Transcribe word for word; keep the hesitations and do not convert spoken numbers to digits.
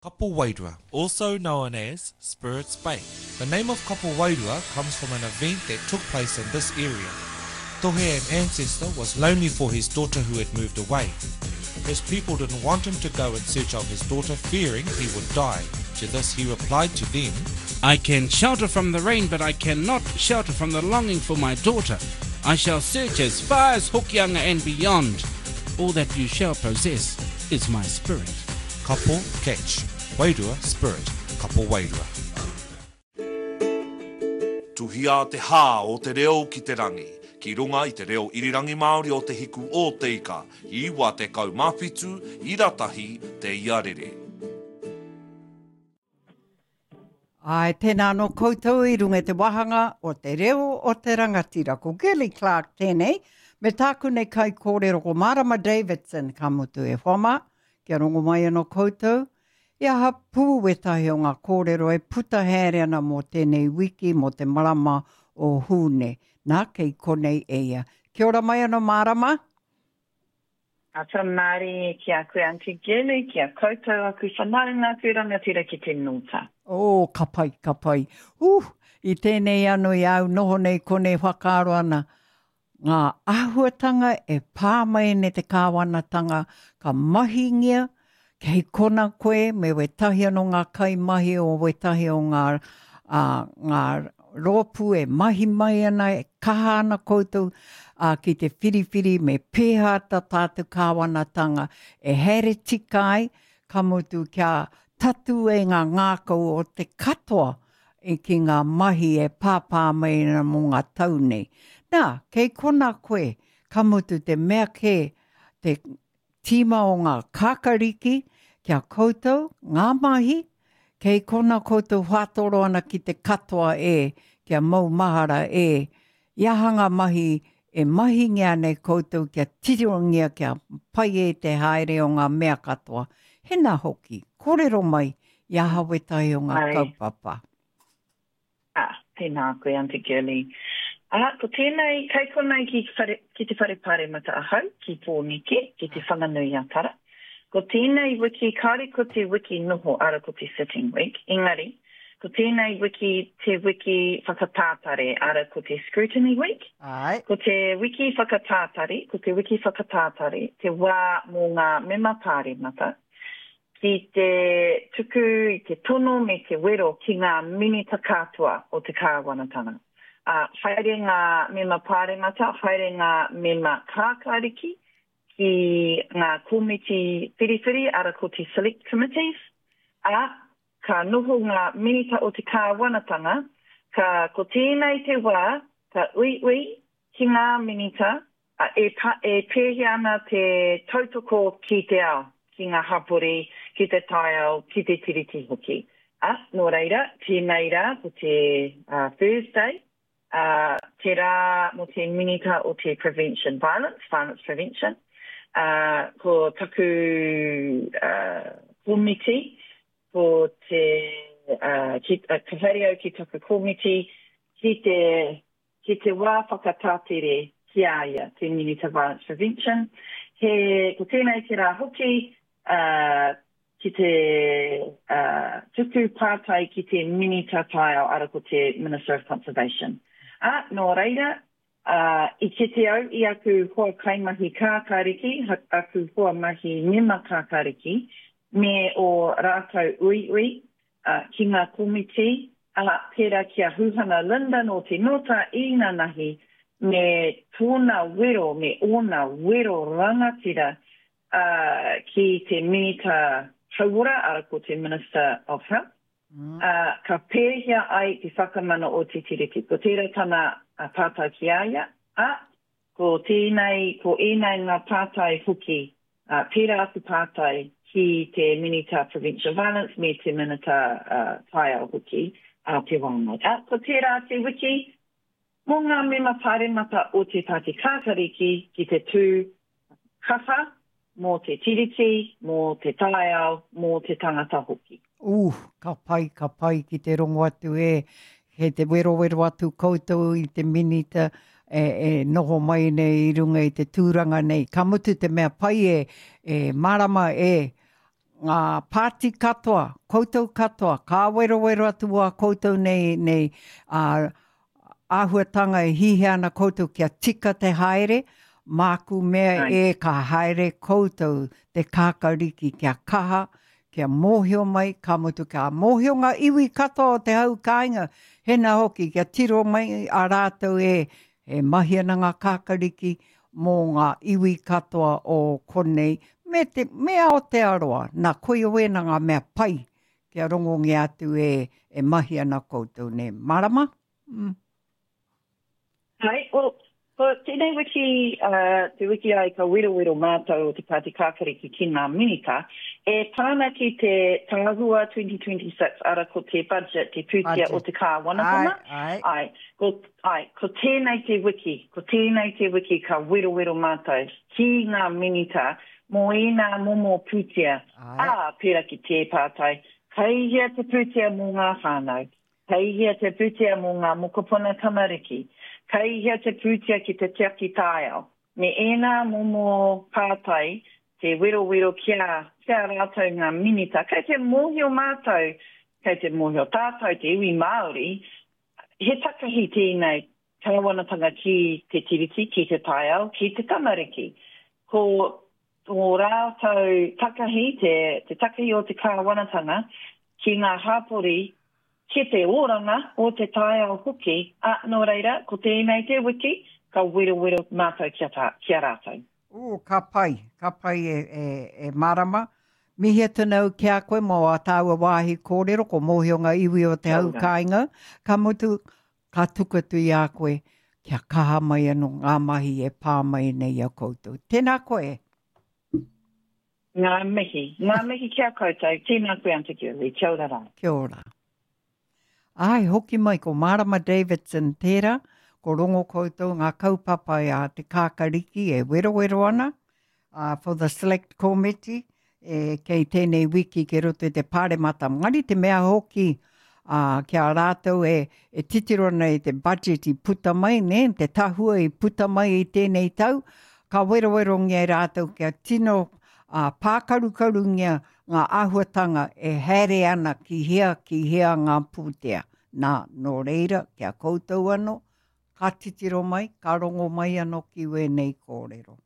Kapo Wairua, also known as Spirits Bay. The name of Kapo Wairua comes from an event that took place in this area. Tohe, an ancestor, was lonely for his daughter who had moved away. His people didn't want him to go in search of his daughter, fearing he would die. To this he replied to them, I can shelter from the rain, but I cannot shelter from the longing for my daughter. I shall search as far as Hokianga and beyond. All that you shall possess is my spirit. Kapo catch. Wairua spirit. Kapo Wairua. Tuhia te hā o te reo ki te rangi. Ki runga i te reo irirangi Māori o te hiku o te ika. I wā te kau mawhitu, i ratahi te iarere. Ai, tēnā no koutou i runga te wahanga o te reo o te rangatira. Ko Gilly Clark tēnei, me tāku nei kai kōrero ko Marama Davidson ka mutu e whama, kia rongo mai anō koutou. Ia ha pūwetahi o ngā kōrero e puta here ana mō tēnei wiki mō te marama o hūne. Nā kei konei eia. Kia ora mai anō Marama. Ata Māori ki a koe Aunty Gilly, ki a koutou aku whanaunga ku rangatira ki te nūta. Oh, ka pai, ka pai. Uh, I tēnei anu i au noho nei konei whakaaro ana. Ngā āhuatanga e pāmai ne te kāwanatanga ka mahingia, kei kona koe me we tahi anō ngā kai mahi o we tahi o ngā, uh, ngā rōpu e mahi mai ana, e kaha ana koutou uh, ki te whiriwhiri me pēha ta tātu kāwanatanga e here tikai ka mutu kia tatu e ngā ngākau o te katoa e ki ngā mahi e pāpā mai na mō ngā taunei. Nā, kei kona koe ka mutu te mea ke te tima o ngā kākariki kia koutou, ngā mahi, kei kona koutou whātoro ana ki te katoa e, kia maumahara e, iahanga mahi e mahi ngā nei koutou kia titirongia kia pai e te haere o ngā mea katoa. Hena hoki, kōrero mai, iaha wetahi o ngā kaupapa. Ah, tēnā koe Aunty Gilly. Ah, ko tēnei, kai konei ki, whare, ki te wharepare mata ahau, ki pōnike, ki te whanganui atara. Ko tēnei wiki, kāre ko te wiki noho ara ko te sitting week. Engari, ko tēnei wiki, te wiki whakatātare ara ko te scrutiny week. Ai. Ko te wiki whakatātare, ko te wiki whakatātare, te wā mō ngā mema pāre mata. Ki te tuku, i te tono me te wero ki ngā minita kātua o te kāwanatanga. Uh, haere ngā mema pāre mata, haere ngā mema kākāriki, ki ngā komiti whiriwhiri ara ko te select committees, a ka noho ngā minita o te kāwanatanga, ka ko tēnei te wā, ka ui ui ki ngā minita, a e, pa, e pēhi ana te tautoko ki te ao, ki ngā hapori, ki te tai ao, ki te tiriti hoki. A, nō reira, tēnei rā, ko te uh, Thursday, uh, te rā mo te minita o te prevention violence, violence prevention, Uh, ko taku uh, komiti, ko te uh, ki, uh, kawhario ki taku komiti, ki te, ki te wā whakatātere ki aia, te minita violence prevention. He, ko tēnei te rā hoki, uh, ki te uh, tuku pātai ki te minita taio ara ko te Minister of Conservation. Ah, no reira, Uh, I ke te au, i aku hoa kaimahi kākāriki, aku hoa mahi mema kākāriki, me o rātou ui ui, uh, ki ngā komiti, a pera kia huhana Linda no te nota i ngā nahi, me tōna wero, me ona wero rangatira uh, ki te minita hauora, ara ko te Minister of Health. Mm. Uh, ka pēhia ai te whakamana o te tiriti. Ko tērā tana uh, pātai ki aia, a, ko tēnei, ko ēnei ngā pātai huki, uh, pērā atu pātai ki te minita provincial violence, me te minita uh, taia huki, a uh, te wāngai. A, ko tērā te wiki, mō ngā mema pāremata o te Pāti Kākariki ki te tū kawha, mō te tiriti, mō te taiao, mō te tangata hoki. Uh, ka pai, ka pai ki te rongo atu e, he te wero wero atu koutou i te minita e, e noho mai nei i runga i te tūranga nei. Ka mutu te mea pai e, e marama e ngā pāti katoa, koutou katoa, ka wero wero atua koutou nei, nei uh, āhuatanga e hihe ana koutou kia tika te haere, māku mea Ai. e ka haere koutou te kākariki kia kaha, kia mōhio mai, ka mutu kia mōhio ngā iwi katoa o te hau kāinga, hena hoki kia tiro mai a rātou e, e mahi ana ngā kākariki mō ngā iwi katoa o konei, me te mea o te aroa, nā koe oe na ngā mea pai, kia rongongi atu e, e mahi ana koutou ne. Marama? Mm. Hai, well, ko tēnei wiki, uh, te wiki ai ka wiro wiro mātou o te Pāti Kākariki ki ngā minita, e pāna ki te tāhua twenty twenty-six ara ko te budget, te pūtia o te kāwanatanga. Ai, ai. Ai, ko, ai, ko tēnei te wiki, ko tēnei te wiki ka wiro wiro mātou ki ngā minita, mō i ngā momo pūtia, Ai. a pera ki te pātai, kei hia te pūtia mō ngā whānau, kei hia te pūtia mō ngā mokopuna tamariki, kei hia te pūtia ki te tiaki tāiao. Me ena momo pātai, te wiro wiro kia, kia rātou ngā minita, kei te mōhio mātou, kei te mōhio tātou, te iwi Māori, he takahi tēnei kāwanatanga ki te tiriti, ki te tāiao, ki te tamariki. Ko o rātou takahi, te, te takahi o te kāwanatanga, ki ngā hāpori, ki te oranga o te tāiao hoki, a no reira, ko tēnei te wiki, ka wiro wiro mātou kia, tā, kia rātou. O, ka pai, ka pai e, e, e marama. Mihia tunau ki a koe mō a tāua wāhi kōrero, ko mōhio ngā iwi o te hau kāinga. Ka mutu, ka tukatu i a koe, kia kaha mai anō ngā mahi e pā mai nei a koutou. Tēnā koe. Ngā mihi, ngā mihi kia koutou, tēnā koe antikiuri, kia ora rā. Kia ora. Ai, hoki mai ko Marama Davidson tērā, ko rongo koutou ngā kaupapa a te kākariki e wero wero ana, uh, for the select committee, e kei tēnei wiki ke roto te pāre mata. Ngari te mea hoki uh, kia rātou e, e titiro nei te budget i puta mai, ne? Te tahua i puta mai i tēnei tau, ka wero wero ngia rātou kia tino uh, pākarukaru ngia ngā āhuatanga e here ana ki hea ki hea ngā pūtea. Nā, no reira, kia koutou anō, ka titiro mai, ka rongo mai anō ki wēnei kōrero.